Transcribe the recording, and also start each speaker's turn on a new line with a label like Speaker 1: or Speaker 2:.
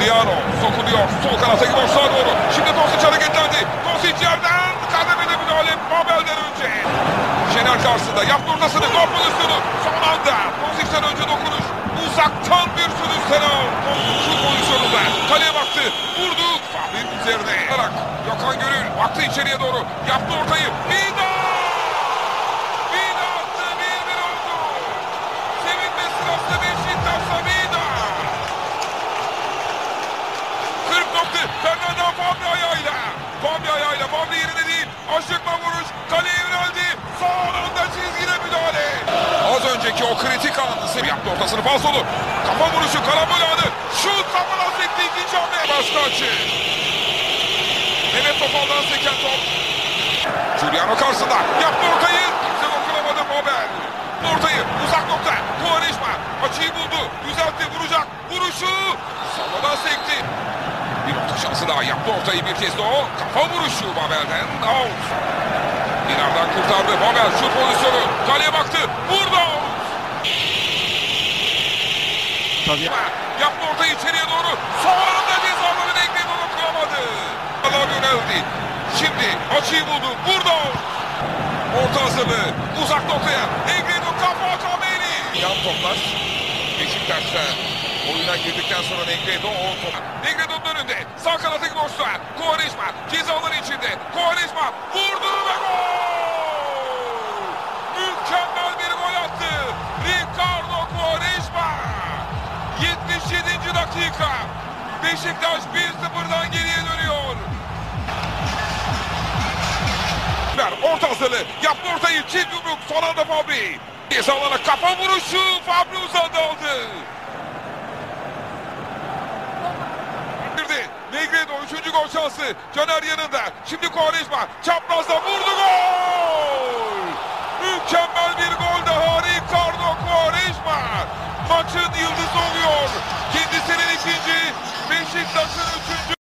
Speaker 1: Giuliano sokuluyor. Sol kanata gidiyor sağa doğru. Şimdi Dosic hareketlendi. Dosic yerden kademede müdahale Babel'den önce. Şener karşısında yaptı ortasını. Gol pozisyonu. Son anda Dosic'ten önce dokunuş. Uzaktan bir sürüş Senal. Şu pozisyonunda kaleye baktı. Vurdu. Fahri'nin üzerine. Gökhan Gönül baktı içeriye doğru. Yaptı ortayı. Vida! Vida attı. 1-1 oldu. Sevinme sırasında Beşiktaş'ta Vida. 40 nokta. Fernando Fabri ayağıyla. Fabri yerine değil. Aşıkma vuruş. Kaleye yöneldi. Son anda çizgide müdahale. Az önceki o kritik anını sev yaptı ortasını. Falsolu. Kafa vuruşu. Karambol anı. Şut kafana sekti. İkinci hamle. Başka açı. Mehmet Topal'dan seken top. Giuliano karşısında. Yaptı ortayı. Kimse dokunamadı Babel. Ortayı. Uzak nokta. Quaresma. Açıyı buldu. Düzeltti. Vuracak. Vuruşu. Salladan sekti. Bir orta şansı daha. Yaptı ortayı bir kez de o. Kafa vuruşu Babel'den. Out. İnardan kurtardı. Babel şut pozisyonu. Kaleye baktı. Vurdu. Tabii. Yaptı ortayı içeriye doğru. Son anda cezalarını ekledi. Onu kuramadı. Allah yöneldi. Şimdi açıyı buldu. Vurdu. Orta hazırlığı. Uzak noktaya. Negredo kafa Kameri. Yan toplar. Beşiktaş'ta oyuna girdikten sonra Negredo o top. Negredo'nun önünde. Sağ kanatı boşta. Quaresma cezaları içinde. Quaresma vurdu ve gol! Mükemmel bir gol attı. Ricardo Quaresma. 77. dakika. Beşiktaş 1-0'dan geriye dönüyor. Orta hazırlığı. Yaptı ortayı. Çift yumruk. Son anda Fabri. Cezalara kafa vuruşu. Fabri uzadı aldı. Negredo 3. gol şansı. Caner yanında. Şimdi Quaresma. Çaprazda vurdu gol. Mükemmel bir gol daha. Ricardo Quaresma. Maçın yıldızı oluyor. Kendisinin ikinci. Beşiktaş'ın 3.